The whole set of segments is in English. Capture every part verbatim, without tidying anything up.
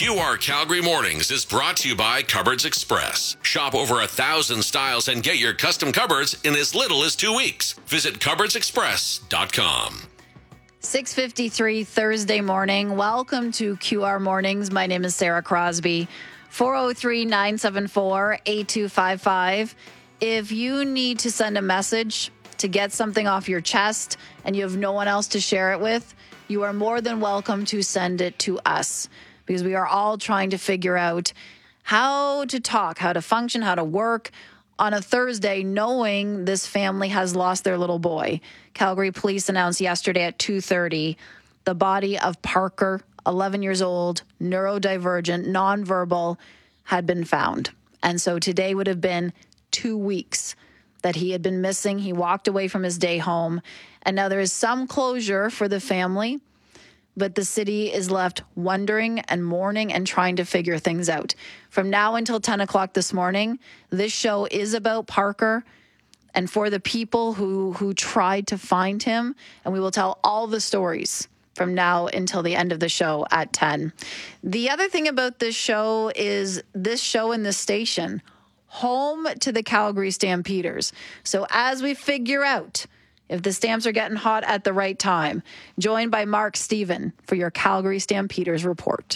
Q R Calgary Mornings is brought to you by Cupboards Express. Shop over a thousand styles and get your custom cupboards in as little as two weeks. Visit cupboards express dot com. six fifty-three Thursday morning. Welcome to Q R Mornings. My name is Sarah Crosby. four oh three, nine seven four, eight two five five. If you need to send a message to get something off your chest and you have no one else to share it with, you are more than welcome to send it to us, because we are all trying to figure out how to talk, how to function, how to work on a Thursday, knowing this family has lost their little boy. Calgary police announced yesterday at two thirty the body of Parker, eleven years old, neurodivergent, nonverbal, had been found. And so today would have been two weeks that he had been missing. He walked away from his day home. And now there is some closure for the family, but the city is left wondering and mourning and trying to figure things out. From now until ten o'clock this morning, this show is about Parker and for the people who, who tried to find him. And we will tell all the stories from now until the end of the show at ten. The other thing about this show is this show and this station, home to the Calgary Stampeders. So as we figure out if the Stamps are getting hot at the right time, joined by Mark Stephen for your Calgary Stampeders report.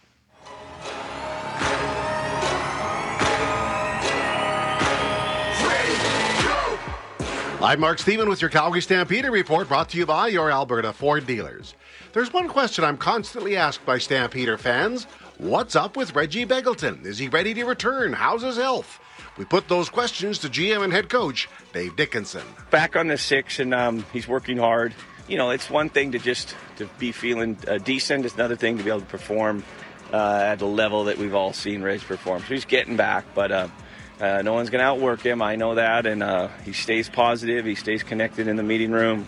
I'm Mark Stephen with your Calgary Stampeder report, brought to you by your Alberta Ford dealers. There's one question I'm constantly asked by Stampeder fans. What's up with Reggie Begelton? Is he ready to return? How's his health? We put those questions to G M and head coach Dave Dickinson. Back on the six, and um, he's working hard. You know, it's one thing to just to be feeling uh, decent. It's another thing to be able to perform uh, at a level that we've all seen Reg perform. So he's getting back, but uh, uh, no one's going to outwork him. I know that, and uh, he stays positive. He stays connected in the meeting room.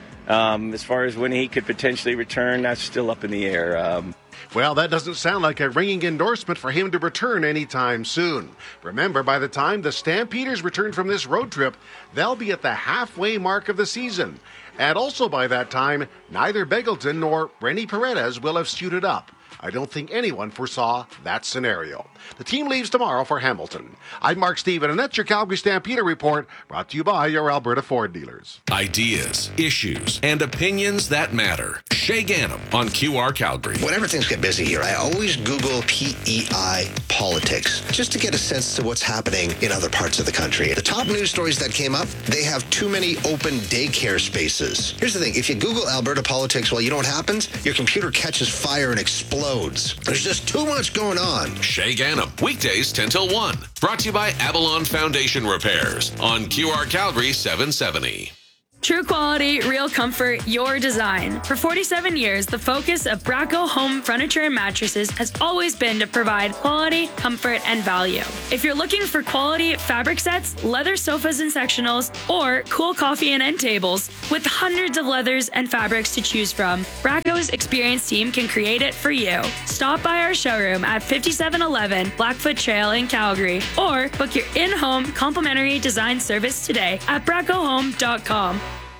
Um, as far as when he could potentially return, that's still up in the air. Um, Well, that doesn't sound like a ringing endorsement for him to return anytime soon. Remember, by the time the Stampeders return from this road trip, they'll be at the halfway mark of the season. And also by that time, neither Begelton nor Rennie Paredes will have suited up. I don't think anyone foresaw that scenario. The team leaves tomorrow for Hamilton. I'm Mark Stephen, and that's your Calgary Stampeder report, brought to you by your Alberta Ford dealers. Ideas, issues, and opinions that matter. Shay Gannam on Q R Calgary. Whenever things get busy here, I always Google P E I politics, just to get a sense to what's happening in other parts of the country. The top news stories that came up, they have too many open daycare spaces. Here's the thing, if you Google Alberta politics, well, you know what happens? Your computer catches fire and explodes. There's just too much going on. Shay Gannam, weekdays ten till one. Brought to you by Avalon Foundation Repairs on Q R Calgary seven seventy. True quality, real comfort, your design. For forty-seven years, the focus of Bracco Home Furniture and Mattresses has always been to provide quality, comfort, and value. If you're looking for quality fabric sets, leather sofas and sectionals, or cool coffee and end tables, with hundreds of leathers and fabrics to choose from, Bracco's experienced team can create it for you. Stop by our showroom at fifty-seven eleven Blackfoot Trail in Calgary, or book your in-home complimentary design service today at bracco home dot com.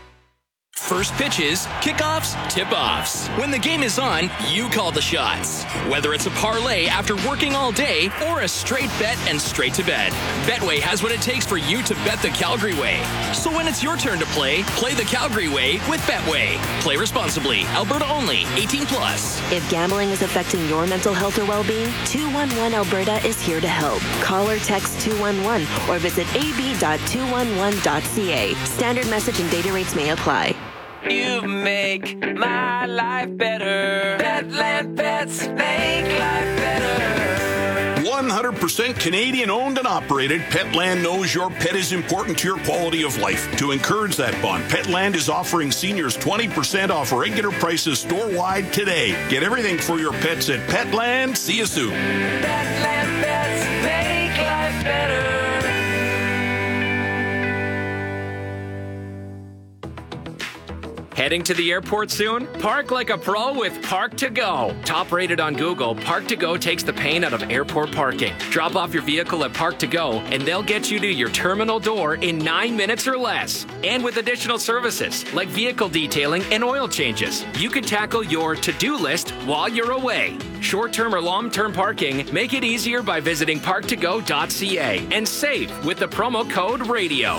First pitches, kickoffs, tip-offs. When the game is on, you call the shots. Whether it's a parlay after working all day or a straight bet and straight to bed, Betway has what it takes for you to bet the Calgary way. So when it's your turn to play, play the Calgary way with Betway. Play responsibly. Alberta only. eighteen plus. If gambling is affecting your mental health or well-being, two one one Alberta is here to help. Call or text two one one or visit a b dot two one one dot c a. Standard message and data rates may apply. You make my life better. Petland Pets make life better. one hundred percent Canadian owned and operated, Petland knows your pet is important to your quality of life. To encourage that bond, Petland is offering seniors twenty percent off regular prices store-wide today. Get everything for your pets at Petland. See you soon. Petland Pets make life better. Heading to the airport soon? Park like a pro with Park to Go. Top rated on Google, Park to Go takes the pain out of airport parking. Drop off your vehicle at Park to Go and they'll get you to your terminal door in nine minutes or less. And with additional services like vehicle detailing and oil changes, you can tackle your to-do list while you're away. Short-term or long-term parking, make it easier by visiting park to go dot c a and save with the promo code RADIO.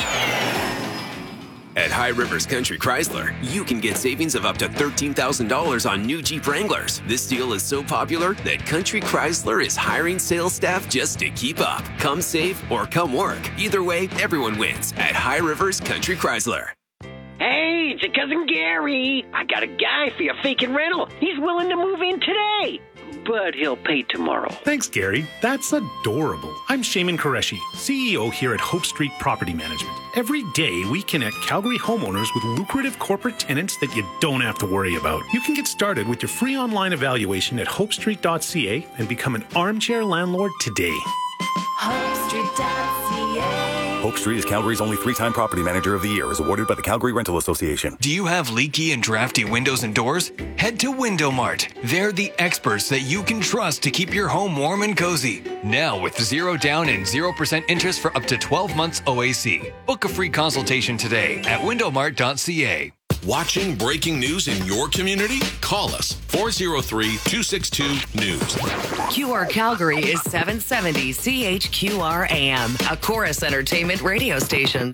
At High Rivers Country Chrysler, you can get savings of up to thirteen thousand dollars on new Jeep Wranglers. This deal is so popular that Country Chrysler is hiring sales staff just to keep up. Come save or come work. Either way, everyone wins at High Rivers Country Chrysler. Hey, it's your cousin Gary. I got a guy for your vacant rental. He's willing to move in today, but he'll pay tomorrow. Thanks, Gary. That's adorable. I'm Shaman Qureshi, C E O here at Hope Street Property Management. Every day, we connect Calgary homeowners with lucrative corporate tenants that you don't have to worry about. You can get started with your free online evaluation at hope street dot c a and become an armchair landlord today. hope street dot c a Hope Street is Calgary's only three-time Property Manager of the Year, as awarded by the Calgary Rental Association. Do you have leaky and drafty windows and doors? Head to Window Mart. They're the experts that you can trust to keep your home warm and cozy. Now with zero down and zero percent interest for up to twelve months O A C. Book a free consultation today at window mart dot c a. Watching breaking news in your community? Call us four oh three, two six two, news. Q R Calgary is seven seventy C H Q R A M, a Chorus Entertainment radio station.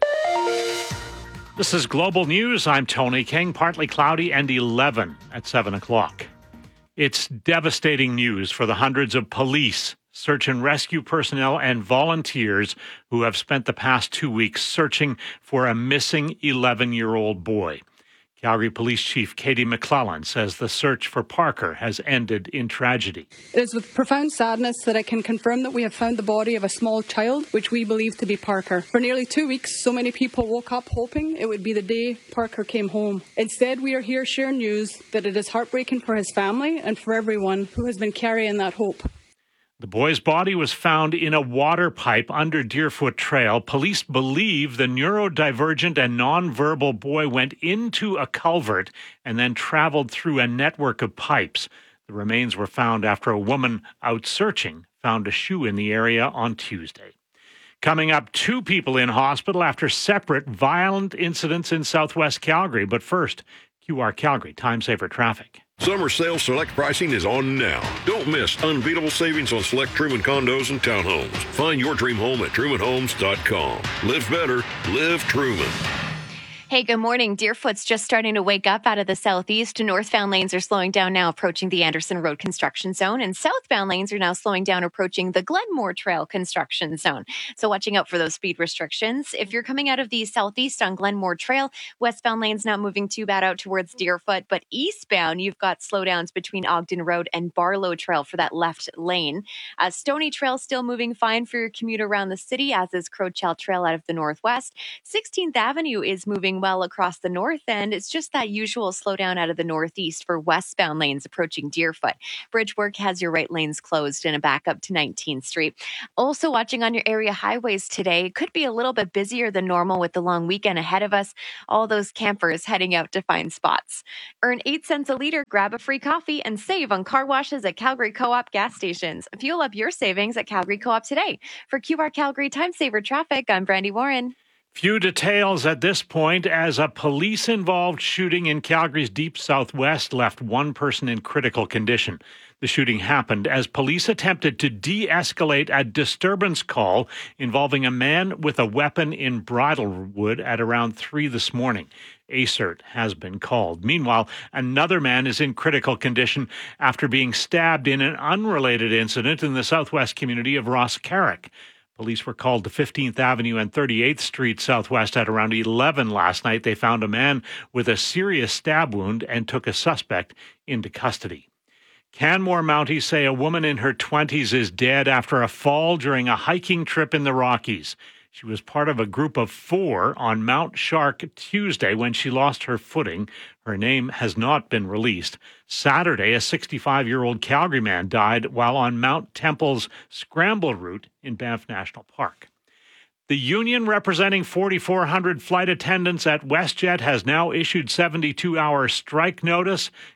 This is Global News. I'm Tony King. Partly cloudy and eleven at seven o'clock. It's devastating news for the hundreds of police, search and rescue personnel, and volunteers who have spent the past two weeks searching for a missing eleven-year-old boy. Calgary Police Chief Katie McClellan says the search for Parker has ended in tragedy. It is with profound sadness that I can confirm that we have found the body of a small child, which we believe to be Parker. For nearly two weeks, so many people woke up hoping it would be the day Parker came home. Instead, we are here sharing news that it is heartbreaking for his family and for everyone who has been carrying that hope. The boy's body was found in a water pipe under Deerfoot Trail. Police believe the neurodivergent and nonverbal boy went into a culvert and then traveled through a network of pipes. The remains were found after a woman out searching found a shoe in the area on Tuesday. Coming up, two people in hospital after separate violent incidents in southwest Calgary. But first, Q R Calgary Time Saver Traffic. Summer sale select pricing is on now. Don't miss unbeatable savings on select Truman condos and townhomes. Find your dream home at truman homes dot com. Live better. Live Truman. Hey, good morning. Deerfoot's just starting to wake up out of the southeast. Northbound lanes are slowing down now, approaching the Anderson Road construction zone, and southbound lanes are now slowing down, approaching the Glenmore Trail construction zone. So watching out for those speed restrictions. If you're coming out of the southeast on Glenmore Trail, westbound lanes not moving too bad out towards Deerfoot, but eastbound, you've got slowdowns between Ogden Road and Barlow Trail for that left lane. Uh, Stony Trail still moving fine for your commute around the city, as is Crowchell Trail out of the northwest. sixteenth Avenue is moving well across the north end. It's just that usual slowdown out of the northeast for westbound lanes approaching Deerfoot. Bridge work has your right lanes closed and a backup to nineteenth Street. Also watching on your area highways today, it could be a little bit busier than normal with the long weekend ahead of us. All those campers heading out to find spots. Earn eight cents a liter, grab a free coffee, and save on car washes at Calgary Co-op gas stations. Fuel up your savings at Calgary Co-op today. For Q R Calgary Time Saver Traffic, I'm Brandy Warren. Few details at this point as a police-involved shooting in Calgary's deep southwest left one person in critical condition. The shooting happened as police attempted to de-escalate a disturbance call involving a man with a weapon in Bridlewood at around three this morning. A C E R T has been called. Meanwhile, another man is in critical condition after being stabbed in an unrelated incident in the southwest community of Ross Carrick. Police were called to fifteenth Avenue and thirty-eighth Street Southwest at around eleven last night. They found a man with a serious stab wound and took a suspect into custody. Canmore Mounties say a woman in her twenties is dead after a fall during a hiking trip in the Rockies. She was part of a group of four on Mount Shark Tuesday when she lost her footing. Her name has not been released. Saturday, a sixty-five-year-old Calgary man died while on Mount Temple's Scramble route in Banff National Park. The union representing forty-four hundred flight attendants at WestJet has now issued seventy-two hour strike notice.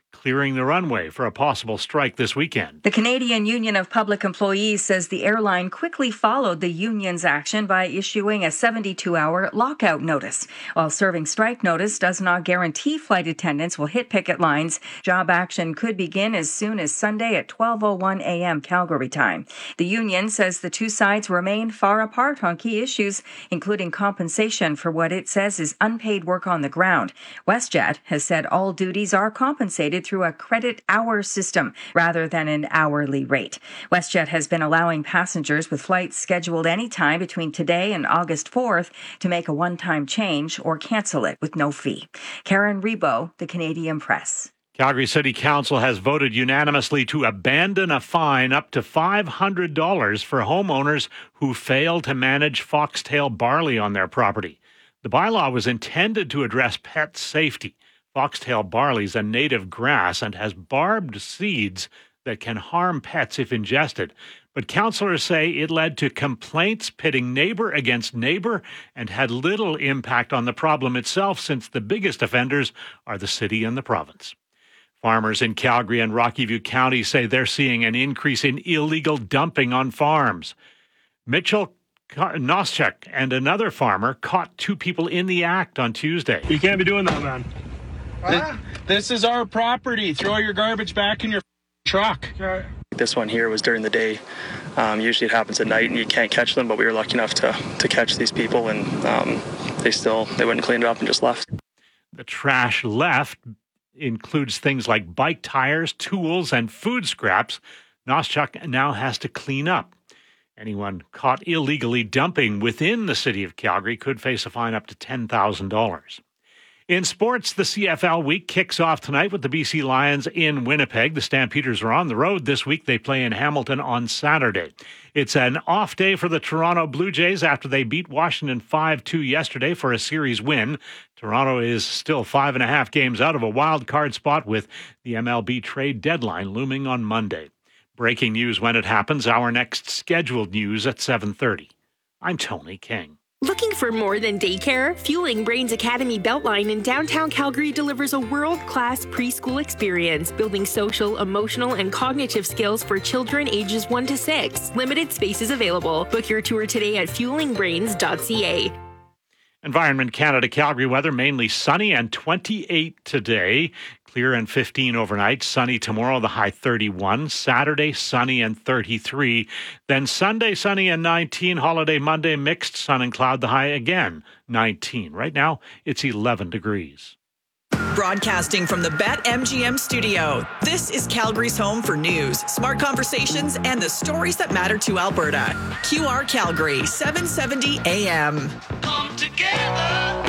clearing the runway for a possible strike this weekend. The Canadian Union of Public Employees says the airline quickly followed the union's action by issuing a seventy-two hour lockout notice. While serving strike notice does not guarantee flight attendants will hit picket lines, job action could begin as soon as Sunday at twelve oh one a.m. Calgary time. The union says the two sides remain far apart on key issues, including compensation for what it says is unpaid work on the ground. WestJet has said all duties are compensated through a credit hour system rather than an hourly rate. WestJet has been allowing passengers with flights scheduled anytime between today and August fourth to make a one-time change or cancel it with no fee. Karen Rebo, The Canadian Press. Calgary City Council has voted unanimously to abandon a fine up to five hundred dollars for homeowners who fail to manage foxtail barley on their property. The bylaw was intended to address pet safety. Foxtail barley is a native grass and has barbed seeds that can harm pets if ingested. But councillors say it led to complaints pitting neighbour against neighbour and had little impact on the problem itself, since the biggest offenders are the city and the province. Farmers in Calgary and Rocky View County say they're seeing an increase in illegal dumping on farms. Mitchell Noschek and another farmer caught two people in the act on Tuesday. You can't be doing that, man. This, this is our property. Throw your garbage back in your truck. Okay. This one here was during the day. Um, usually it happens at night and you can't catch them, but we were lucky enough to, to catch these people, and um, they still, they wouldn't clean it up and just left. The trash left includes things like bike tires, tools, and food scraps. Noschuk now has to clean up. Anyone caught illegally dumping within the city of Calgary could face a fine up to ten thousand dollars. In sports, the C F L week kicks off tonight with the B C Lions in Winnipeg. The Stampeders are on the road this week. They play in Hamilton on Saturday. It's an off day for the Toronto Blue Jays after they beat Washington five two yesterday for a series win. Toronto is still five and a half games out of a wild card spot, with the M L B trade deadline looming on Monday. Breaking news when it happens. Our next scheduled news at seven thirty. I'm Tony King. Looking for more than daycare? Fueling Brains Academy Beltline in downtown Calgary delivers a world-class preschool experience, building social, emotional, and cognitive skills for children ages one to six. Limited spaces available. Book your tour today at fueling brains dot c a. Environment Canada Calgary weather, mainly sunny and twenty-eight today. Clear and fifteen overnight. Sunny tomorrow, the high thirty-one. Saturday, sunny and thirty-three. Then Sunday, sunny and nineteen. Holiday Monday, mixed sun and cloud, the high again, nineteen. Right now, it's eleven degrees. Broadcasting from the BetMGM studio, this is Calgary's home for news, smart conversations, and the stories that matter to Alberta. Q R Calgary, seven seventy A M. Come together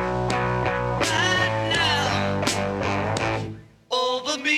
right now over me.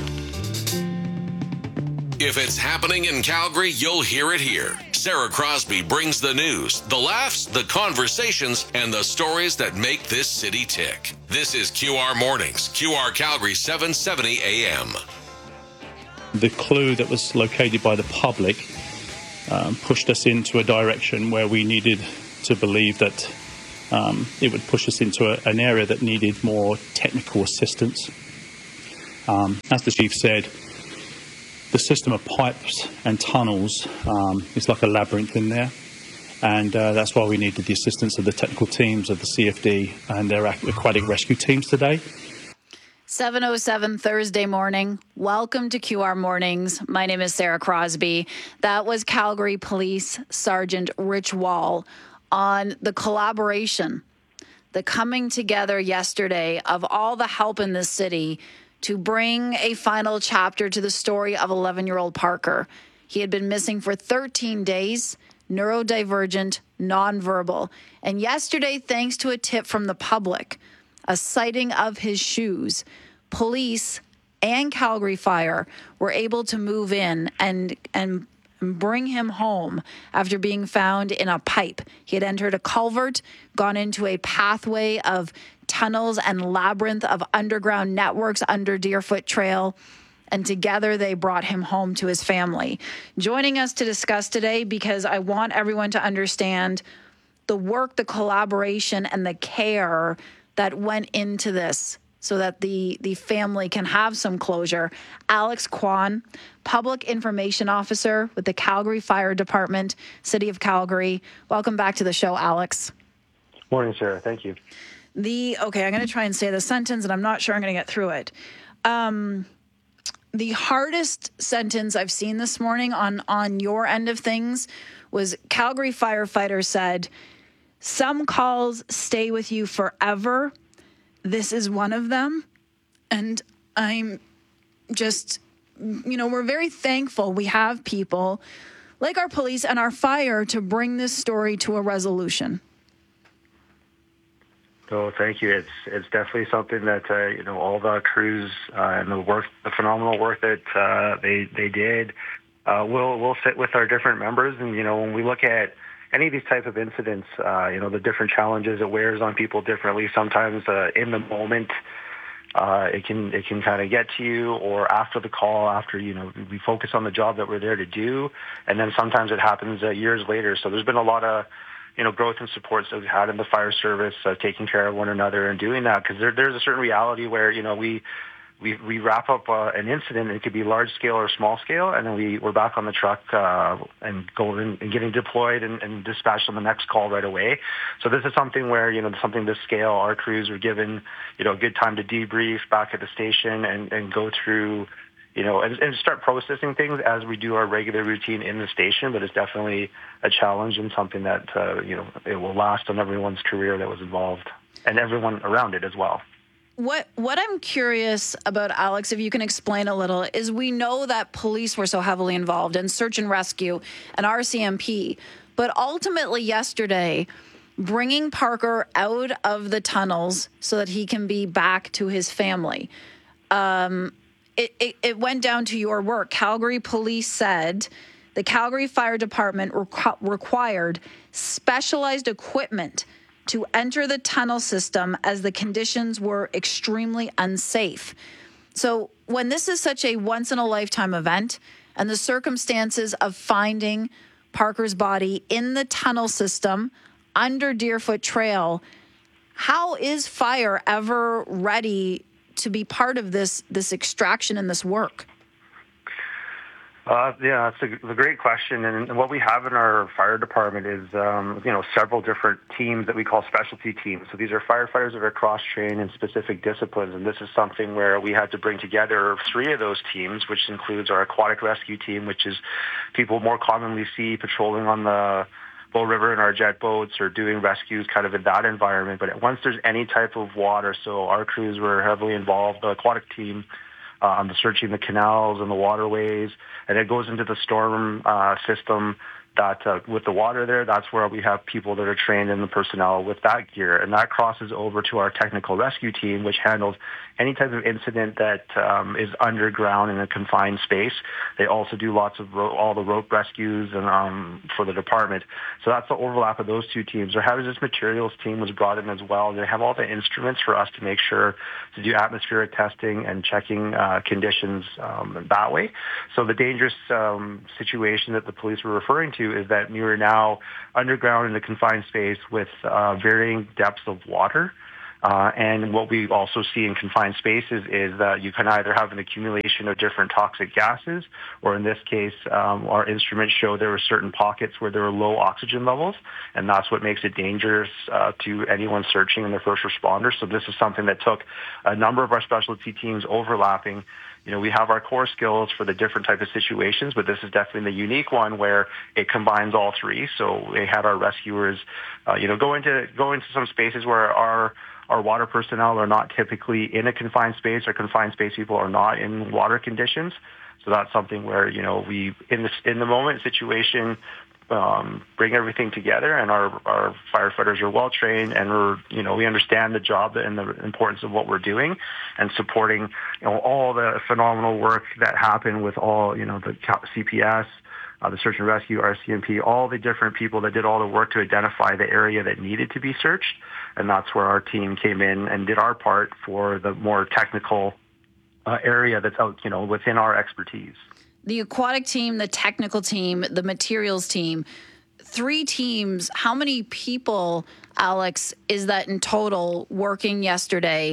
If it's happening in Calgary, you'll hear it here. Sarah Crosby brings the news, the laughs, the conversations, and the stories that make this city tick. This is Q R Mornings, Q R Calgary, seven seventy A M. The clue that was located by the public um, pushed us into a direction where we needed to believe that um, it would push us into a, an area that needed more technical assistance. Um, as the chief said, the system of pipes and tunnels um, is like a labyrinth in there, and uh, that's why we needed the assistance of the technical teams of the C F D and their aquatic rescue teams today. seven oh seven Thursday morning. Welcome to Q R Mornings. My name is Sarah Crosby. That was Calgary Police Sergeant Rich Wall on the collaboration, the coming together yesterday of all the help in this city to bring a final chapter to the story of eleven-year-old Parker. He had been missing for thirteen days, neurodivergent, nonverbal. And yesterday, thanks to a tip from the public, a sighting of his shoes, police and Calgary Fire were able to move in and and bring him home after being found in a pipe. He had entered a culvert, gone into a pathway of tunnels and labyrinth of underground networks under Deerfoot Trail, and together they brought him home to his family. Joining us to discuss today, because I want everyone to understand the work, the collaboration, and the care that went into this so that the, the family can have some closure. Alex Kwan, Public Information Officer with the Calgary Fire Department, City of Calgary. Welcome back to the show, Alex. Morning, Sarah. Thank you. The okay, I'm going to try and say the sentence, and I'm not sure I'm going to get through it. Um, the hardest sentence I've seen this morning on, on your end of things was Calgary firefighters said, "Some calls stay with you forever. This is one of them." And I'm just, you know, we're very thankful we have people like our police and our fire to bring this story to a resolution. So thank you. It's it's definitely something that uh, you know all the crews uh, and the work, the phenomenal work that uh, they they did. Uh, we'll we'll sit with our different members, and you know when we look at any of these types of incidents, uh, you know the different challenges, it wears on people differently. Sometimes uh, in the moment, uh, it can it can kind of get to you, or after the call, after you know we focus on the job that we're there to do, and then sometimes it happens uh, years later. So there's been a lot of you know, growth and supports that we've had in the fire service, uh, taking care of one another and doing that, because there, there's a certain reality where, you know, we we, we wrap up uh, an incident, and it could be large scale or small scale, and then we, we're back on the truck uh, and going and getting deployed and, and dispatched on the next call right away. So this is something where, you know, something this scale, our crews were given, you know, a good time to debrief back at the station and, and go through, you know, and, and start processing things as we do our regular routine in the station. But it's definitely a challenge and something that, uh, you know, it will last on everyone's career that was involved and everyone around it as well. What what I'm curious about, Alex, if you can explain a little, is we know that police were so heavily involved in search and rescue and R C M P, but ultimately yesterday, bringing Parker out of the tunnels so that he can be back to his family, um, It, it, it went down to your work. Calgary Police said the Calgary Fire Department requ- required specialized equipment to enter the tunnel system as the conditions were extremely unsafe. So when this is such a once-in-a-lifetime event and the circumstances of finding Parker's body in the tunnel system under Deerfoot Trail, how is fire ever ready to be part of this this extraction and this work? Uh, yeah, that's a, a great question. And what we have in our fire department is, um, you know, several different teams that we call specialty teams. So these are firefighters that are cross-trained in specific disciplines. And this is something where we had to bring together three of those teams, which includes our aquatic rescue team, which is people more commonly see patrolling on the Bow River in our jet boats or doing rescues kind of in that environment. But once there's any type of water, so our crews were heavily involved, the aquatic team, uh, on the searching the canals and the waterways, and it goes into the storm uh, system that uh, with the water there, that's where we have people that are trained in the personnel with that gear. And that crosses over to our technical rescue team, which handles any type of incident that um, is underground in a confined space. They also do lots of ro- all the rope rescues and um, for the department. So that's the overlap of those two teams. Our hazardous materials team was brought in as well. They have all the instruments for us to make sure to do atmospheric testing and checking uh, conditions um, that way. So the dangerous um, situation that the police were referring to is that we are now underground in a confined space with uh, varying depths of water. Uh, and what we also see in confined spaces is that you can either have an accumulation of different toxic gases, or in this case, um, our instruments show there were certain pockets where there were low oxygen levels, and that's what makes it dangerous uh, to anyone searching and the first responders. So this is something that took a number of our specialty teams overlapping. You know, we have our core skills for the different type of situations, but this is definitely the unique one where it combines all three. So we had our rescuers, uh, you know, go into go into some spaces where our our water personnel are not typically in a confined space, or confined space people are not in water conditions. So that's something where, you know, we in the in the moment situation. Um, bring everything together, and our, our firefighters are well trained, and we're, you know, we understand the job and the importance of what we're doing, and supporting, you know, all the phenomenal work that happened with all, you know, the C P S, uh, the search and rescue, R C M P, all the different people that did all the work to identify the area that needed to be searched, and that's where our team came in and did our part for the more technical uh, area that's out, you know, within our expertise. The aquatic team, the technical team, the materials team, three teams. How many people, Alex, is that in total working yesterday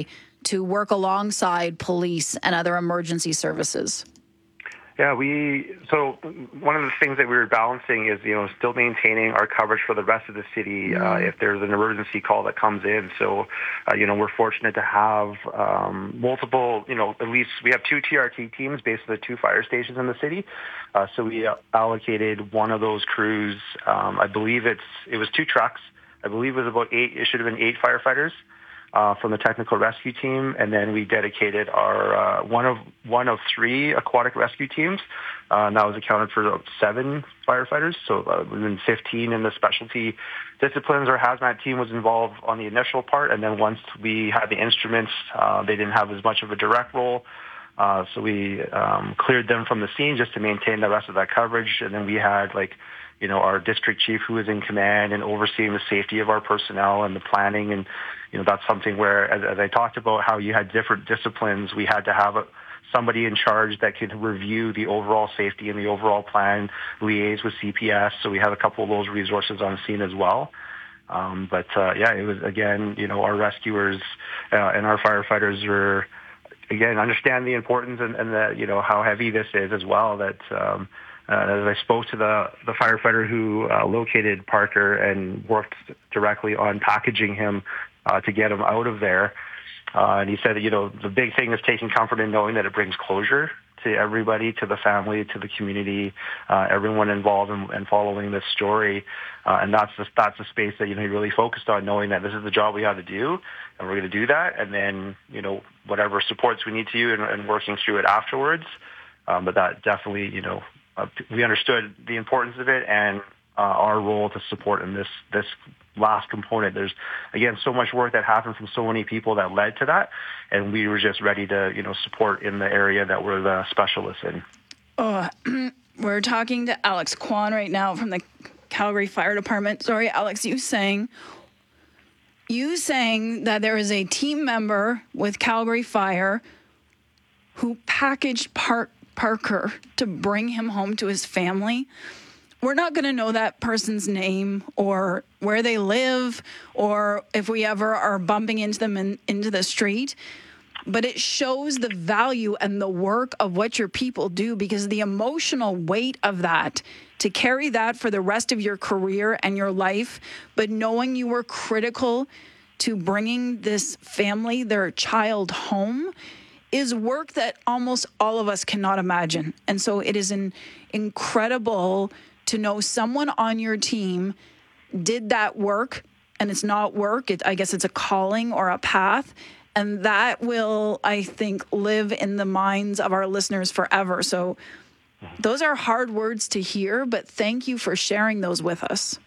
to work alongside police and other emergency services? Yeah, we, so one of the things that we were balancing is, you know, still maintaining our coverage for the rest of the city mm. uh, if there's an emergency call that comes in. So, uh, you know, we're fortunate to have um, multiple, you know, at least we have two T R T teams based on the two fire stations in the city. Uh, so we allocated one of those crews. Um, I believe it's, it was two trucks. I believe it was about eight, it should have been eight firefighters. Uh, from the technical rescue team, and then we dedicated our uh, one of one of three aquatic rescue teams, uh, and that was accounted for about seven firefighters. So uh, we've been fifteen in the specialty disciplines. Our hazmat team was involved on the initial part, and then once we had the instruments, uh, they didn't have as much of a direct role. Uh, so we um, cleared them from the scene just to maintain the rest of that coverage, and then we had like. You know, our district chief who was in command and overseeing the safety of our personnel and the planning. And, you know, that's something where, as, as I talked about how you had different disciplines, we had to have a, somebody in charge that could review the overall safety and the overall plan, liaise with C P S. So we have a couple of those resources on scene as well. Um, but, uh, yeah, it was, again, you know, our rescuers uh, and our firefighters were, again, understand the importance and, and the, you know, how heavy this is as well, that, um, Uh, as I spoke to the, the firefighter who uh, located Parker and worked directly on packaging him uh, to get him out of there, uh, and he said that, you know, the big thing is taking comfort in knowing that it brings closure to everybody, to the family, to the community, uh, everyone involved in, in following this story. Uh, and that's the, that's the space that, you know, he really focused on, knowing that this is the job we have to do, and we're going to do that. And then, you know, whatever supports we need to do and, and working through it afterwards. Um, but that definitely, you know, Uh, we understood the importance of it and uh, our role to support in this this last component. There's, again, so much work that happened from so many people that led to that, and we were just ready to, you know, support in the area that we're the specialists in. Oh, we're talking to Alex Kwan right now from the Calgary Fire Department. Sorry, Alex, you saying, you saying that there is a team member with Calgary Fire who packaged part Parker to bring him home to his family. We're not going to know that person's name or where they live or if we ever are bumping into them in, into the street, but it shows the value and the work of what your people do, because the emotional weight of that, to carry that for the rest of your career and your life, but knowing you were critical to bringing this family, their child, home, is work that almost all of us cannot imagine. And so it is an incredible to know someone on your team did that work, and it's not work. It, I guess it's a calling or a path. And that will, I think, live in the minds of our listeners forever. So those are hard words to hear, but thank you for sharing those with us.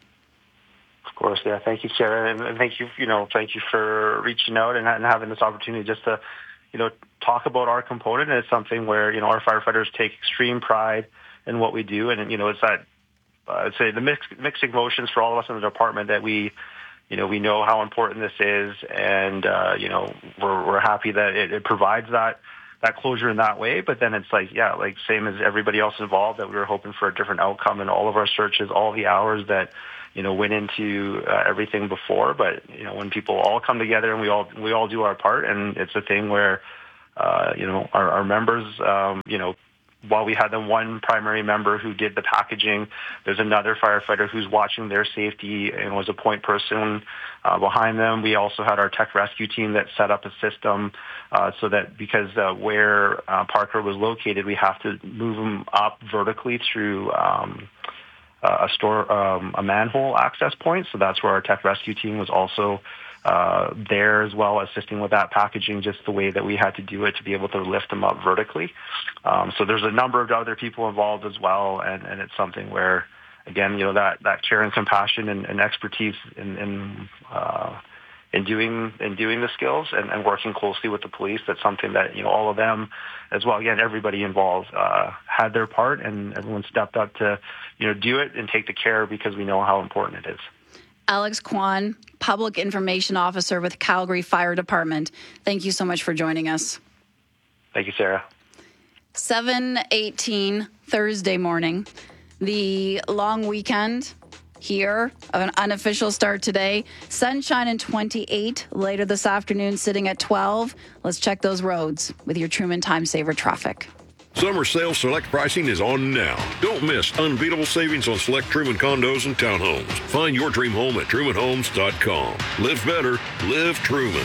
Of course, yeah. Thank you, Sarah. And thank you, you know, thank you for reaching out and, and having this opportunity just to, you know, talk about our component. And it's something where, you know, our firefighters take extreme pride in what we do. And, you know, it's that, uh, I'd say the mixed, mixed emotions for all of us in the department that we, you know, we know how important this is. And, uh, you know, we're, we're happy that it, it provides that, that closure in that way. But then it's like, yeah, like same as everybody else involved, that we were hoping for a different outcome in all of our searches, all the hours that, you know, went into uh, everything before. But, you know, when people all come together and we all, we all do our part, and it's a thing where, uh, you know, our, our members, um, you know, while we had the one primary member who did the packaging, there's another firefighter who's watching their safety and was a point person uh, behind them. We also had our tech rescue team that set up a system uh, so that because uh, where uh, Parker was located, we have to move him up vertically through um, a store, um, a manhole access point. So that's where our tech rescue team was also uh, there as well, assisting with that packaging, just the way that we had to do it to be able to lift them up vertically. Um, so there's a number of other people involved as well, and, and it's something where, again, you know, that, that care and compassion and, and expertise in, in, uh, in doing in doing the skills and, and working closely with the police, that's something that, you know, all of them as well, again, everybody involved uh, had their part, and everyone stepped up to, you know, do it and take the care, because we know how important it is. Alex Kwan, Public Information Officer with Calgary Fire Department. Thank you so much for joining us. Thank you, Sarah. seven eighteen Thursday morning. The long weekend here of an unofficial start today. Sunshine and twenty-eight later this afternoon, sitting at twelve. Let's check those roads with your Truman Time Saver traffic. Summer sale select pricing is on now. Don't miss unbeatable savings on select Truman condos and townhomes. Find your dream home at truman homes dot com. Live better, live Truman.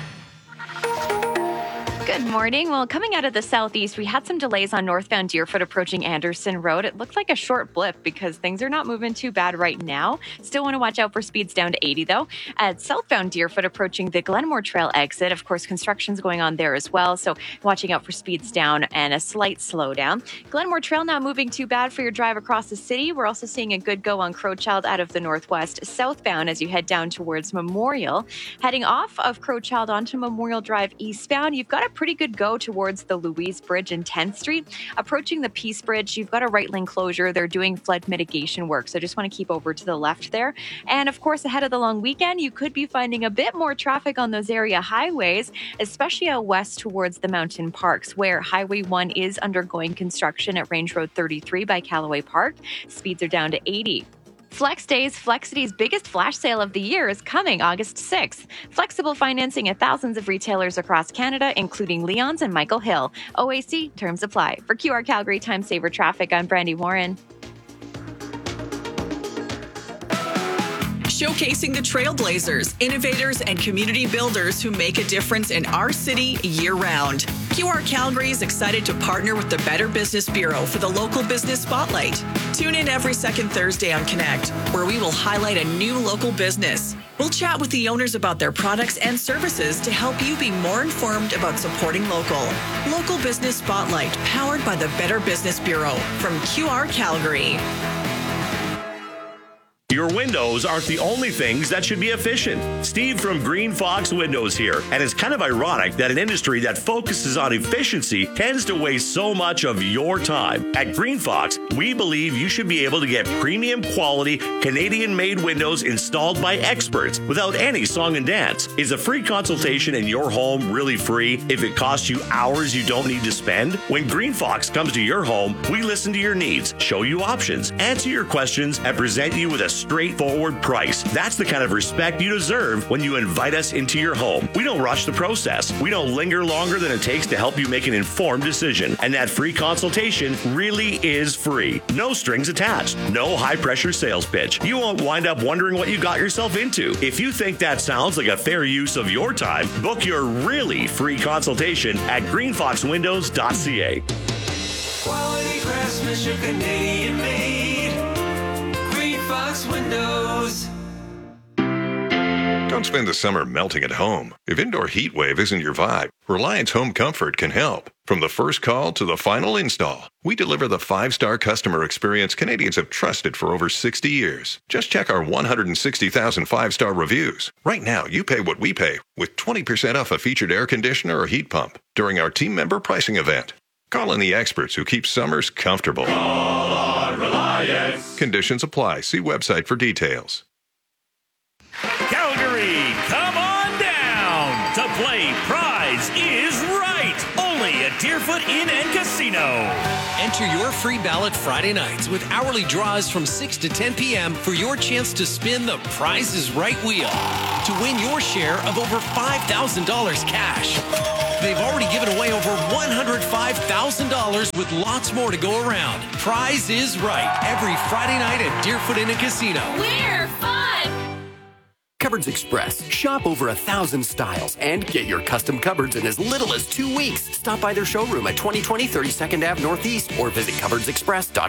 Good morning. Well, coming out of the southeast, we had some delays on northbound Deerfoot approaching Anderson Road. It looked like a short blip because things are not moving too bad right now. Still want to watch out for speeds down to eighty, though. At southbound Deerfoot approaching the Glenmore Trail exit, of course, construction's going on there as well, so watching out for speeds down and a slight slowdown. Glenmore Trail not moving too bad for your drive across the city. We're also seeing a good go on Crowchild out of the northwest southbound as you head down towards Memorial. Heading off of Crowchild onto Memorial Drive eastbound, you've got a pretty good go towards the Louise Bridge and tenth Street. Approaching the Peace Bridge, you've got a right lane closure. They're doing flood mitigation work, so just want to keep over to the left there. And of course, ahead of the long weekend, you could be finding a bit more traffic on those area highways, especially out west towards the mountain parks, where Highway one is undergoing construction at Range Road thirty-three by Callaway Park. Speeds are down to eighty. Flex Days, Flexity's biggest flash sale of the year, is coming August sixth. Flexible financing at thousands of retailers across Canada, including Leon's and Michael Hill. O A C terms apply. For Q R Calgary Time Saver Traffic, I'm Brandy Warren. Showcasing the trailblazers, innovators, and community builders who make a difference in our city year-round. Q R Calgary is excited to partner with the Better Business Bureau for the Local Business Spotlight. Tune in every second Thursday on Connect, where we will highlight a new local business. We'll chat with the owners about their products and services to help you be more informed about supporting local. Local Business Spotlight, powered by the Better Business Bureau from Q R Calgary. Your windows aren't the only things that should be efficient. Steve from Green Fox Windows here. And it's kind of ironic that an industry that focuses on efficiency tends to waste so much of your time. At Green Fox, we believe you should be able to get premium quality Canadian-made windows installed by experts without any song and dance. Is a free consultation in your home really free if it costs you hours you don't need to spend? When Green Fox comes to your home, we listen to your needs, show you options, answer your questions, and present you with a straightforward price. That's the kind of respect you deserve when you invite us into your home. We don't rush the process. We don't linger longer than it takes to help you make an informed decision. And that free consultation really is free. No strings attached. No high-pressure sales pitch. You won't wind up wondering what you got yourself into. If you think that sounds like a fair use of your time, book your really free consultation at green fox windows dot c a. Quality craftsmanship, Canadian made. Fox Windows. Don't spend the summer melting at home. If indoor heat wave isn't your vibe, Reliance Home Comfort can help. From the first call to the final install, we deliver the five-star customer experience Canadians have trusted for over sixty years. Just check our one hundred sixty thousand five-star reviews. Right now, you pay what we pay with twenty percent off a featured air conditioner or heat pump during our team member pricing event. Call in the experts who keep summers comfortable. Call on Reliance. Conditions apply. See website for details. Calgary, come on down to play Prize is Right. Only at Deerfoot Inn and Casino. Enter your free ballot Friday nights with hourly draws from six to ten p.m. for your chance to spin the Prize is Right wheel to win your share of over five thousand dollars cash. They've already given away over one hundred five thousand dollars with lots more to go around. Prize is Right every Friday night at Deerfoot Inn and Casino. We're fun! Cupboards Express. Shop over a thousand styles and get your custom cupboards in as little as two weeks. Stop by their showroom at twenty twenty thirty-second Avenue Northeast or visit cupboards express dot